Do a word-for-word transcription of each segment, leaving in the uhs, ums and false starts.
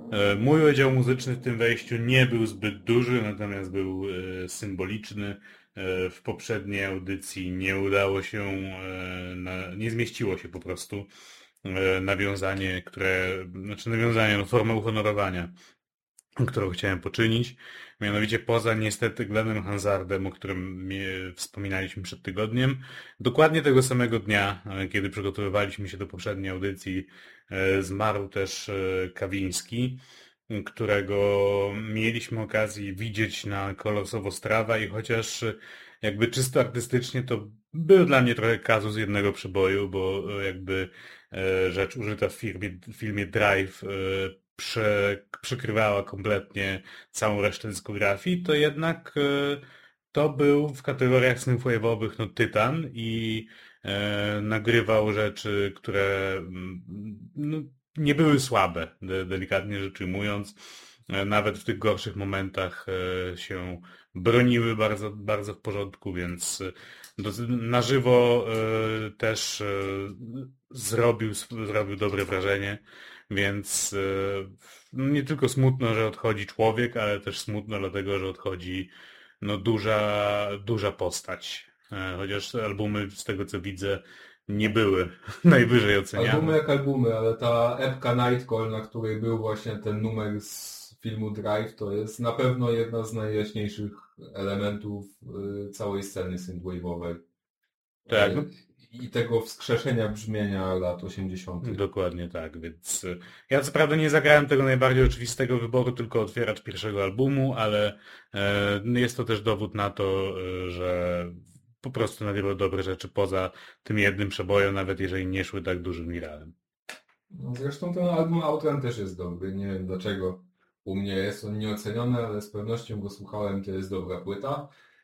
Mój udział muzyczny w tym wejściu nie był zbyt duży, natomiast był symboliczny. W poprzedniej audycji nie udało się, nie zmieściło się po prostu nawiązanie, które, znaczy nawiązanie, no, formę uhonorowania, którą chciałem poczynić. Mianowicie poza niestety Glennem Hansardem, o którym wspominaliśmy przed tygodniem, dokładnie tego samego dnia, kiedy przygotowywaliśmy się do poprzedniej audycji, zmarł też Kawiński, którego mieliśmy okazję widzieć na Colors of Ostrava i chociaż jakby czysto artystycznie to był dla mnie trochę kazus jednego przeboju, bo jakby rzecz użyta w filmie, w filmie Drive prze, przykrywała kompletnie całą resztę dyskografii, to jednak to był w kategoriach synthwave'owych no tytan i e, nagrywał rzeczy, które no, nie były słabe, de, delikatnie rzecz ujmując. E, nawet w tych gorszych momentach e, się broniły bardzo, bardzo w porządku, więc do, na żywo e, też e, zrobił, zrobił dobre wrażenie, więc e, nie tylko smutno, że odchodzi człowiek, ale też smutno dlatego, że odchodzi no duża, duża postać. E, Chociaż albumy, z tego co widzę, nie były najwyżej Albumy oceniane. jak albumy, ale ta epka Nightcall, na której był właśnie ten numer z filmu Drive, to jest na pewno jedna z najjaśniejszych elementów y, całej sceny synthwave'owej. Tak, no, Y, I tego wskrzeszenia brzmienia lat osiemdziesiątych. dokładnie tak, więc e, ja co prawda nie zagrałem tego najbardziej oczywistego wyboru, tylko otwieracz pierwszego albumu, ale e, jest to też dowód na to, e, że po prostu nagrywał dobre rzeczy poza tym jednym przebojem, nawet jeżeli nie szły tak dużym wiralem. No, zresztą ten album Outrun też jest dobry. Nie wiem dlaczego u mnie jest on nieoceniony, ale z pewnością go słuchałem, to jest dobra płyta.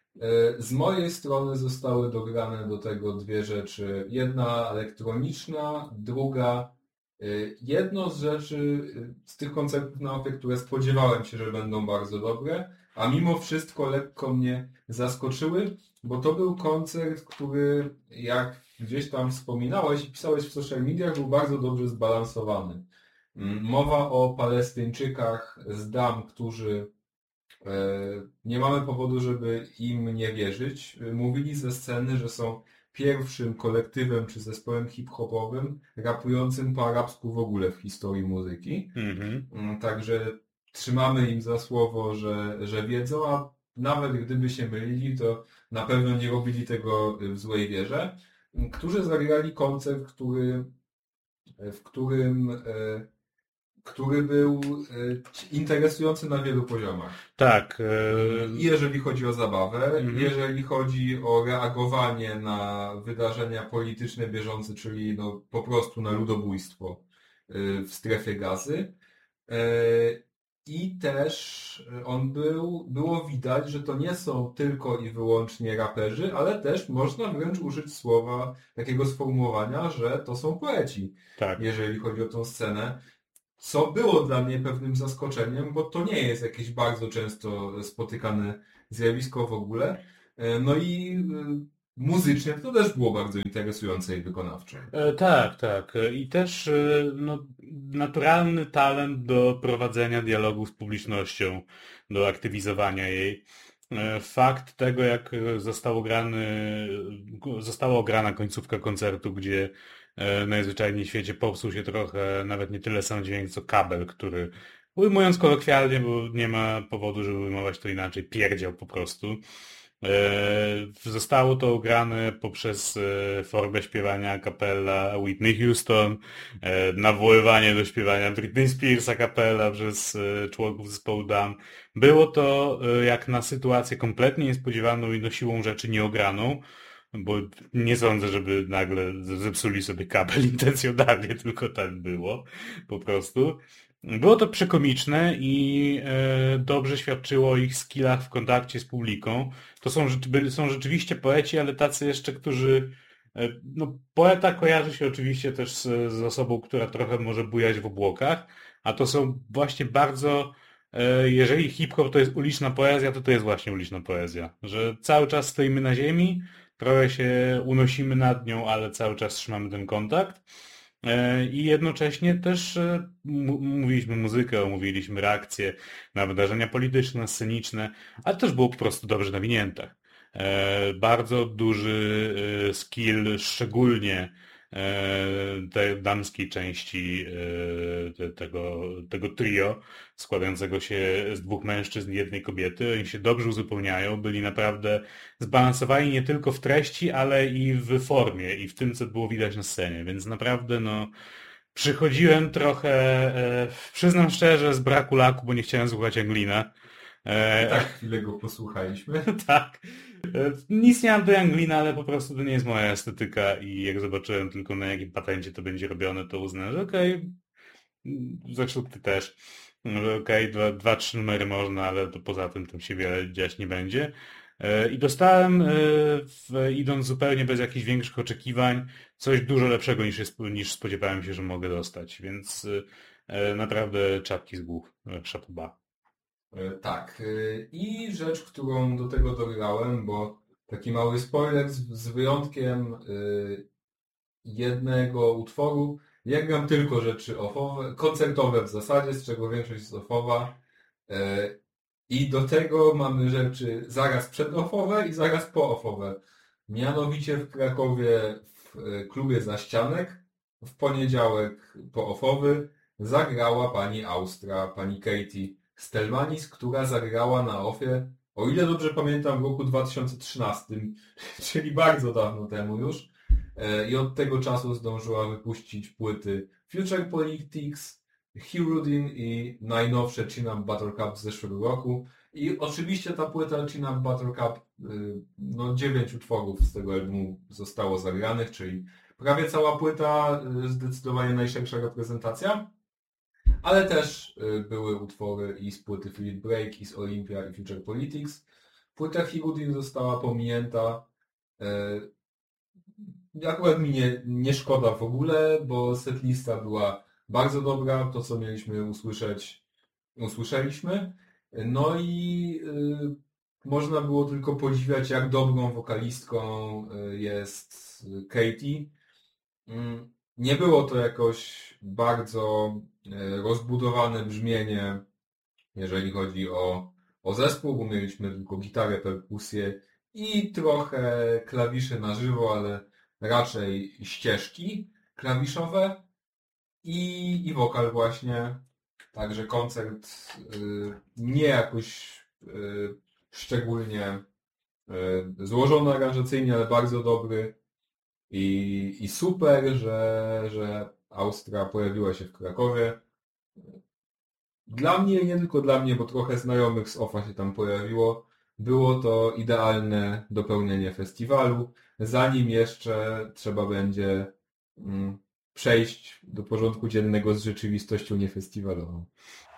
E, Z mojej strony zostały dograne do tego dwie rzeczy. Jedna elektroniczna, druga. e, Jedno z rzeczy, e, z tych koncertów na OFE, które spodziewałem się, że będą bardzo dobre, a mimo wszystko lekko mnie zaskoczyły, bo to był koncert, który, jak gdzieś tam wspominałeś i pisałeś w social mediach, był bardzo dobrze zbalansowany. Mm, Mowa o Palestyńczykach z Dam, którzy e, nie mamy powodu, żeby im nie wierzyć. Mówili ze sceny, że są pierwszym kolektywem czy zespołem hip-hopowym rapującym po arabsku w ogóle w historii muzyki. Mhm. Mm, Także trzymamy im za słowo, że, że wiedzą, a nawet gdyby się mylili, to na pewno nie robili tego w złej wierze. Którzy zagrali koncert, który, w którym e, który był e, interesujący na wielu poziomach. Tak. I jeżeli chodzi o zabawę, Mhm. jeżeli chodzi o reagowanie na wydarzenia polityczne bieżące, czyli no, po prostu na ludobójstwo e, w strefie Gazy. E, I też on był, było widać, że to nie są tylko i wyłącznie raperzy, ale też można wręcz użyć słowa, takiego sformułowania, że to są poeci, Tak. jeżeli chodzi o tą scenę. Co było dla mnie pewnym zaskoczeniem, bo to nie jest jakieś bardzo często spotykane zjawisko w ogóle. E, No i e, muzycznie to też było bardzo interesujące i wykonawcze. E, tak, tak. E, I też e, no, naturalny talent do prowadzenia dialogu z publicznością, do aktywizowania jej. E, Fakt tego, jak został grany, została ograna końcówka koncertu, gdzie e, najzwyczajniej w świecie popsuł się trochę nawet nie tyle sam dźwięk, co kabel, który, ujmując kolokwialnie, bo nie ma powodu, żeby ujmować to inaczej, pierdział po prostu. E, Zostało to ugrane poprzez e, formę śpiewania a cappella Whitney Houston, e, nawoływanie do śpiewania Britney Spears a cappella przez e, członków zespołu Dam. Było to e, jak na sytuację kompletnie niespodziewaną i no siłą rzeczy nieograną, bo nie sądzę, żeby nagle zepsuli sobie kabel intencjonalnie, tylko tak było po prostu. Było to przekomiczne i e, dobrze świadczyło o ich skillach w kontakcie z publiką. To są, rzeczy- byli- są rzeczywiście poeci, ale tacy jeszcze, którzy... e, No, poeta kojarzy się oczywiście też z, z osobą, która trochę może bujać w obłokach, a to są właśnie bardzo... e, Jeżeli hip-hop to jest uliczna poezja, to to jest właśnie uliczna poezja. Że cały czas stoimy na ziemi, trochę się unosimy nad nią, ale cały czas trzymamy ten kontakt. I jednocześnie też mówiliśmy muzykę, omówiliśmy reakcje na wydarzenia polityczne, sceniczne, ale też było po prostu dobrze nawinięte. Bardzo duży skill, szczególnie tej damskiej części tego, tego trio, składającego się z dwóch mężczyzn i jednej kobiety. Oni się dobrze uzupełniają, byli naprawdę zbalansowani nie tylko w treści, ale i w formie i w tym, co było widać na scenie, więc naprawdę no przychodziłem trochę, e, przyznam szczerze, z braku laku, bo nie chciałem słuchać Anglina. I tak chwilę go posłuchaliśmy. Tak. Nic nie mam do Anglina, ale po prostu to nie jest moja estetyka i jak zobaczyłem tylko na jakim patencie to będzie robione, to uznałem, że okej, okay, zresztą ty też, że okej, okay, dwa, dwa, trzy numery można, ale to poza tym tam się wiele dziać nie będzie. I dostałem, w, idąc zupełnie bez jakichś większych oczekiwań, coś dużo lepszego niż, jest, niż spodziewałem się, że mogę dostać, więc naprawdę czapki z głów, chapeau bas. Tak. I rzecz, którą do tego dograłem, bo taki mały spoiler, z, z wyjątkiem jednego utworu, ja gram tylko rzeczy offowe, koncertowe w zasadzie, z czego większość jest offowa. I do tego mamy rzeczy zaraz przedoffowe i zaraz pooffowe. Mianowicie w Krakowie w klubie Zaścianek w poniedziałek pooffowy zagrała pani Austra, pani Katie Stelmanis, która zagrała na offie, o ile dobrze pamiętam, w roku dwa tysiące trzynastym, czyli bardzo dawno temu już. I od tego czasu zdążyła wypuścić płyty Future Politics, Hirudin i najnowsze Chin Up Buttercup z zeszłego roku. I oczywiście ta płyta Chin Up Buttercup, no dziewięć utworów z tego albumu zostało zagranych, czyli prawie cała płyta, zdecydowanie najszersza reprezentacja. Ale też były utwory i z płyty Philip Break, i z Olympia, i Future Politics. Płyta Hirudin została pominięta. Akurat mi nie, nie szkoda w ogóle, bo setlista była bardzo dobra, to co mieliśmy usłyszeć, usłyszeliśmy. No i y, można było tylko podziwiać, jak dobrą wokalistką y, jest Katie. Y, nie było to jakoś bardzo y, rozbudowane brzmienie, jeżeli chodzi o, o zespół, bo mieliśmy tylko gitarę, perkusję i trochę klawiszy na żywo, ale raczej ścieżki klawiszowe i, i wokal właśnie. Także koncert y, nie jakoś y, szczególnie y, złożony aranżacyjnie, ale bardzo dobry i, i super, że, że Austra pojawiła się w Krakowie. Dla mnie, nie tylko dla mnie, bo trochę znajomych z offa się tam pojawiło, było to idealne dopełnienie festiwalu, zanim jeszcze trzeba będzie mm, przejść do porządku dziennego z rzeczywistością niefestiwalową.